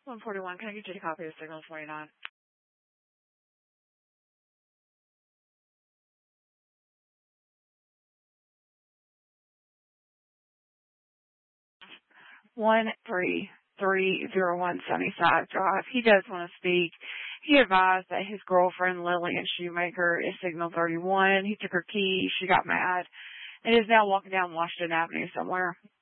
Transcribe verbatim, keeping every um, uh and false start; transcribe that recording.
one forty-one, can I get you a copy of Signal twenty-nine? one three three zero one Sunnyside Drive. He does want to speak. He advised that his girlfriend, Lillian Shoemaker, is Signal thirty-one. He took her key. She got mad and is now walking down Washington Avenue somewhere.